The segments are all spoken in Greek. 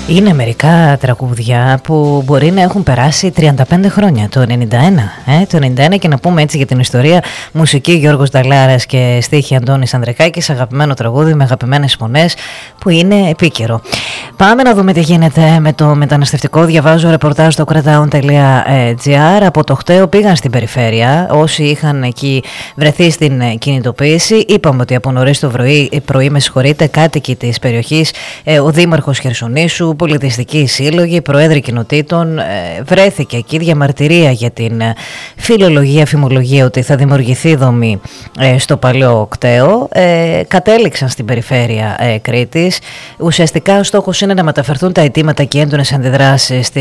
Είναι μερικά τραγούδια που μπορεί να έχουν περάσει 35 χρόνια, το 91, και να πούμε έτσι για την ιστορία, μουσική Γιώργος Νταλάρας και στίχη Αντώνης Ανδρεκάκης, αγαπημένο τραγούδι με αγαπημένες φωνές που είναι επίκαιρο. Πάμε να δούμε τι γίνεται με το μεταναστευτικό. Διαβάζω ρεπορτάζ στο kretaon.gr. Από το χταίο πήγαν στην περιφέρεια όσοι είχαν εκεί βρεθεί στην κινητοποίηση. Είπαμε ότι από νωρίς το πρωί, κάτοικοι της περιοχής, ο Δήμαρχος Χερσονήσου, πολιτιστικοί σύλλογοι, προέδροι κοινοτήτων, βρέθηκε εκεί διαμαρτυρία για την φιλολογία, φημολογία ότι θα δημιουργηθεί δομή στο παλαιό κταίο. Κατέληξαν στην περιφέρεια Κρήτης. Ουσιαστικά ο στόχος είναι να μεταφερθούν τα αιτήματα και έντονες αντιδράσεις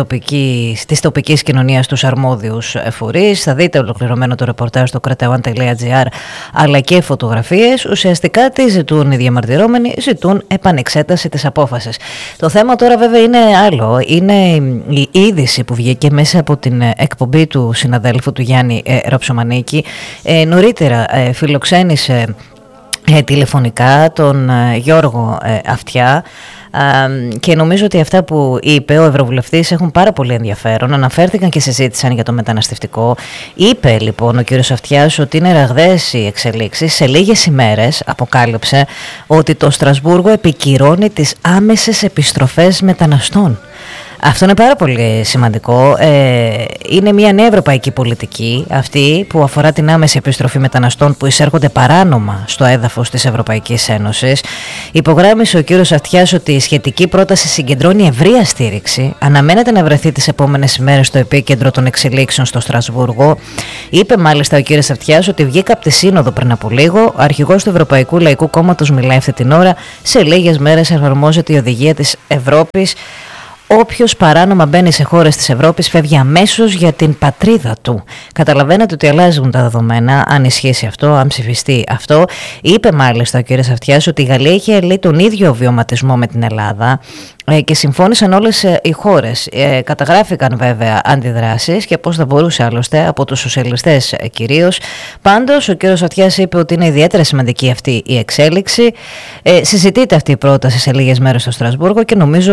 της τοπικής κοινωνίας στους αρμόδιους φορείς. Θα δείτε ολοκληρωμένο το ρεπορτάζ στο kretaon.gr, αλλά και φωτογραφίες. Ουσιαστικά τι ζητούν οι διαμαρτυρόμενοι? Ζητούν επανεξέταση της απόφασης. Το θέμα τώρα βέβαια είναι άλλο. Είναι η είδηση που βγήκε μέσα από την εκπομπή του συναδέλφου του Γιάννη Ραψομανίκη. Νωρίτερα φιλοξένησε τηλεφωνικά τον Γιώργο Αυτιά. Και νομίζω ότι αυτά που είπε ο Ευρωβουλευτής έχουν πάρα πολύ ενδιαφέρον. Αναφέρθηκαν και συζήτησαν για το μεταναστευτικό. Είπε λοιπόν ο κύριος Αυτιάς ότι είναι ραγδαίες οι εξελίξεις. Σε λίγες ημέρες αποκάλυψε ότι το Στρασβούργο επικυρώνει τις άμεσες επιστροφές μεταναστών. Αυτό είναι πάρα πολύ σημαντικό. Είναι μια νέα ευρωπαϊκή πολιτική αυτή που αφορά την άμεση επιστροφή μεταναστών που εισέρχονται παράνομα στο έδαφος της Ευρωπαϊκής Ένωσης. Υπογράμμισε ο κύριος Αυτιάς ότι η σχετική πρόταση συγκεντρώνει ευρεία στήριξη. Αναμένεται να βρεθεί τις επόμενες ημέρες στο επίκεντρο των εξελίξεων στο Στρασβούργο. Είπε μάλιστα ο κύριος Αυτιάς ότι βγήκα από τη Σύνοδο πριν από λίγο. Ο αρχηγός του Ευρωπαϊκού Λαϊκού Κόμματος μιλάει αυτή την ώρα. Σε λίγες μέρες εφαρμόζεται η οδηγία της Ευρώπης. Όποιος παράνομα μπαίνει σε χώρες της Ευρώπης φεύγει αμέσως για την πατρίδα του. Καταλαβαίνετε ότι αλλάζουν τα δεδομένα, αν ισχύσει αυτό, αν ψηφιστεί αυτό. Είπε μάλιστα ο κ. Αυτιάς ότι η Γαλλία είχε λέει τον ίδιο βιωματισμό με την Ελλάδα και συμφώνησαν όλες οι χώρες. Καταγράφηκαν βέβαια αντιδράσεις και πώς θα μπορούσε άλλωστε από τους σοσιαλιστές κυρίως. Πάντως ο κ. Αυτιάς είπε ότι είναι ιδιαίτερα σημαντική αυτή η εξέλιξη. Συζητείται αυτή η πρόταση σε λίγες μέρες στο Στρασβούργο και νομίζω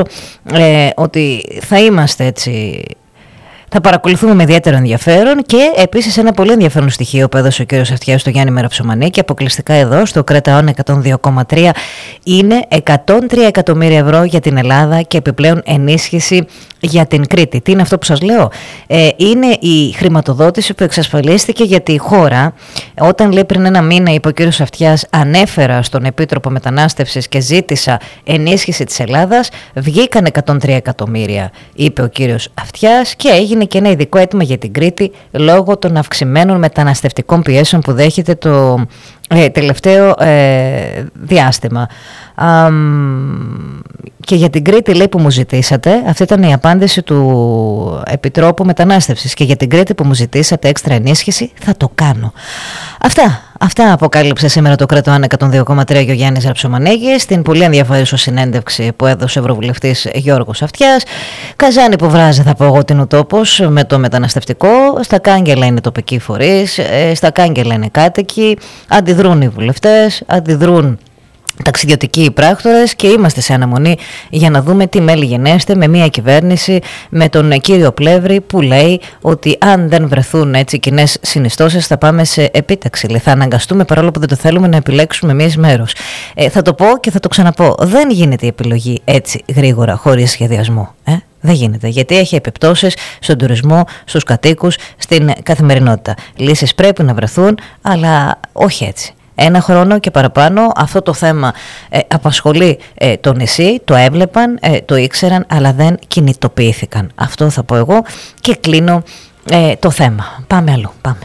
ότι θα είμαστε έτσι, θα παρακολουθούμε με ιδιαίτερο ενδιαφέρον. Και επίσης ένα πολύ ενδιαφέρον στοιχείο που έδωσε ο κύριος Αυτιάς στο Γιάννη Ραψομανίκη, αποκλειστικά εδώ στο Kretaon 102,3, είναι 103 εκατομμύρια ευρώ για την Ελλάδα και επιπλέον ενίσχυση για την Κρήτη. Τι είναι αυτό που σας λέω? Είναι η χρηματοδότηση που εξασφαλίστηκε για τη χώρα. Όταν λέει πριν ένα μήνα, είπε ο κύριος Αυτιάς, ανέφερα στον Επίτροπο Μετανάστευσης και ζήτησα ενίσχυση της Ελλάδας, βγήκαν 103 εκατομμύρια, είπε ο κύριος Αυτιάς, και έγινε και ένα ειδικό αίτημα για την Κρήτη λόγω των αυξημένων μεταναστευτικών πιέσεων που δέχεται το τελευταίο διάστημα. Και για την Κρήτη λέει που μου ζητήσατε, αυτή ήταν η απάντηση του Επιτρόπου Μετανάστευσης, και για την Κρήτη που μου ζητήσατε έξτρα ενίσχυση θα το κάνω. Αυτά αποκάλυψε σήμερα το Kretaon 102,3 ο Γιάννης Ραψομανίκης στην πολύ ενδιαφέρουσα συνέντευξη που έδωσε ο Ευρωβουλευτής Γιώργος Αυτιάς. Καζάνι που βράζει, θα πω εγώ, την ο τόπος με το μεταναστευτικό. Στα κάγκελα είναι τοπικοί φορείς, στα κάγκελα είναι κάτοικοι, αντιδρούν οι βουλευτές, αντιδρούν ταξιδιωτικοί πράκτορες και είμαστε σε αναμονή για να δούμε τι μέλη γενέστε με μια κυβέρνηση με τον κύριο Πλεύρη που λέει ότι αν δεν βρεθούν έτσι κοινές συνιστώσεις θα πάμε σε επίταξη. Θα αναγκαστούμε, παρόλο που δεν το θέλουμε, να επιλέξουμε εμείς μέρος. Θα το πω και θα το ξαναπώ. Δεν γίνεται η επιλογή έτσι γρήγορα, χωρίς σχεδιασμό. Δεν γίνεται, γιατί έχει επιπτώσεις στον τουρισμό, στους κατοίκους, στην καθημερινότητα. Λύσεις πρέπει να βρεθούν, αλλά όχι έτσι. Ένα χρόνο και παραπάνω αυτό το θέμα απασχολεί το νησί, το έβλεπαν, το ήξεραν, αλλά δεν κινητοποιήθηκαν. Αυτό θα πω εγώ και κλείνω το θέμα. Πάμε αλλού, πάμε.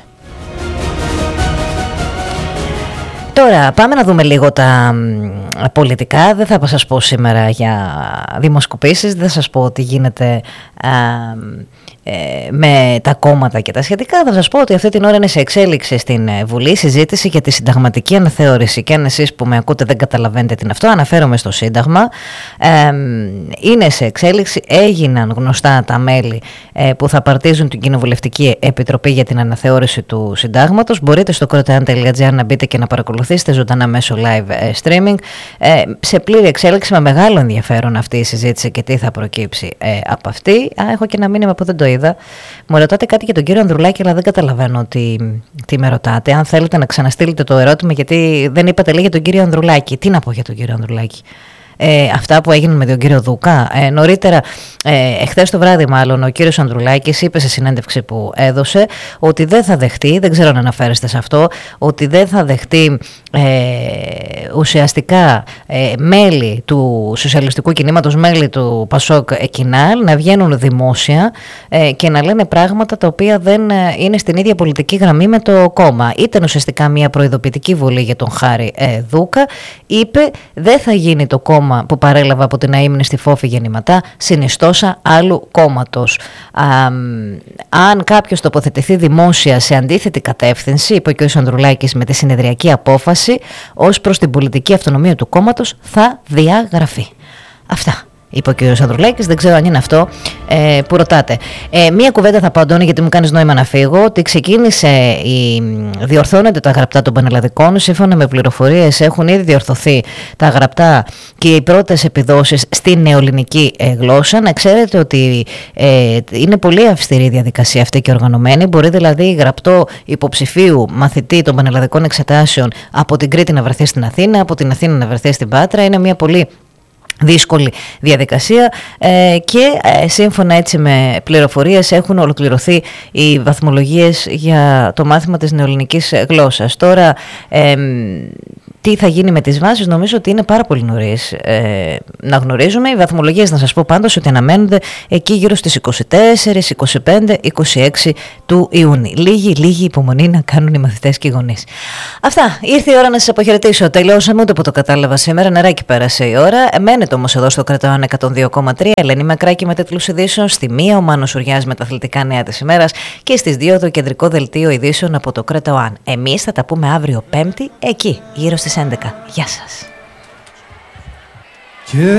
Τώρα πάμε να δούμε λίγο τα πολιτικά. Δεν θα σας πω σήμερα για δημοσκοπήσεις, δεν θα σας πω ότι γίνεται με τα κόμματα και τα σχετικά. Θα σας πω ότι αυτή την ώρα είναι σε εξέλιξη στην Βουλή συζήτηση για τη συνταγματική αναθεώρηση, και αν εσείς που με ακούτε δεν καταλαβαίνετε τι είναι αυτό, αναφέρομαι στο Σύνταγμα. Είναι σε εξέλιξη, έγιναν γνωστά τα μέλη που θα παρτίζουν την Κοινοβουλευτική Επιτροπή για την αναθεώρηση του Συντάγματος. Μπορείτε στο korean.gr να μπείτε και να παρακολουθήσετε ζωντανά μέσω live streaming. Σε πλήρη εξέλιξη, με μεγάλο ενδιαφέρον αυτή η συζήτηση και τι θα προκύψει από αυτή. Έχω και ένα μήνυμα που δεν το είδα. Μου ρωτάτε κάτι για τον κύριο Ανδρουλάκη, αλλά δεν καταλαβαίνω τι με ρωτάτε. Αν θέλετε να ξαναστείλετε το ερώτημα, γιατί δεν είπατε λέει για τον κύριο Ανδρουλάκη. Τι να πω για τον κύριο Ανδρουλάκη? Αυτά που έγιναν με τον κύριο Δούκα. Νωρίτερα, εχθές το βράδυ μάλλον, ο κύριος Ανδρουλάκης είπε σε συνέντευξη που έδωσε ότι δεν θα δεχτεί, δεν ξέρω αν αναφέρεστε σε αυτό, ότι δεν θα δεχτεί ουσιαστικά μέλη του Σοσιαλιστικού Κινήματος, μέλη του Πασόκ Κινάλ να βγαίνουν δημόσια και να λένε πράγματα τα οποία δεν είναι στην ίδια πολιτική γραμμή με το κόμμα. Ήταν ουσιαστικά μια προειδοποιητική βολή για τον Χάρη Δούκα. Είπε δεν θα γίνει το κόμμα που παρέλαβα από την αείμνη στη Φόφη γεννηματά συνιστόσα άλλου κόμματος. Αν κάποιος τοποθετηθεί δημόσια σε αντίθετη κατεύθυνση, είπε ο κ. Ανδρουλάκης, με τη συνεδριακή απόφαση ως προς την πολιτική αυτονομία του κόμματος, θα διαγραφεί. Αυτά είπε ο κ. Ανδρουλάκης, δεν ξέρω αν είναι αυτό που ρωτάτε. Μία κουβέντα θα πω, Αντώνη, γιατί μου κάνεις νόημα να φύγω, ότι διορθώνονται τα γραπτά των πανελλαδικών. Σύμφωνα με πληροφορίες έχουν ήδη διορθωθεί τα γραπτά και οι πρώτες επιδόσεις στη νεοελληνική γλώσσα. Να ξέρετε ότι είναι πολύ αυστηρή η διαδικασία αυτή και οργανωμένη. Μπορεί δηλαδή γραπτό υποψηφίου μαθητή των πανελλαδικών εξετάσεων από την Κρήτη να βρεθεί στην Αθήνα, από την Αθήνα να βρεθεί στην Πάτρα. Είναι μια πολύ δύσκολη διαδικασία και σύμφωνα έτσι με πληροφορίες έχουν ολοκληρωθεί οι βαθμολογίες για το μάθημα της νεοελληνικής γλώσσας. Τώρα τι θα γίνει με τις βάσεις, νομίζω ότι είναι πάρα πολύ νωρίς να γνωρίζουμε. Οι βαθμολογίες, να σας πω πάντως, ότι αναμένονται εκεί γύρω στις 24, 25, 26 του Ιούνιου. Λίγη υπομονή να κάνουν οι μαθητές και οι γονείς. Αυτά. Ήρθε η ώρα να σας αποχαιρετήσω. Τελειώσαμε, ούτε που το κατάλαβα σήμερα. Νεράκι πέρασε η ώρα. Μένετε όμως εδώ στο Κρατεόν 102,3. Ελένη Μακράκη με τίτλους ειδήσεων. Στη 1 ο Μάνος Ουριάς με τα αθλητικά νέα της ημέρας. Και στις 2 το κεντρικό δελτίο ειδήσεων από το Κρατεόν. Εμείς θα τα πούμε αύριο Πέμπτη, εκεί, γύρω στις 11. Γεια σας.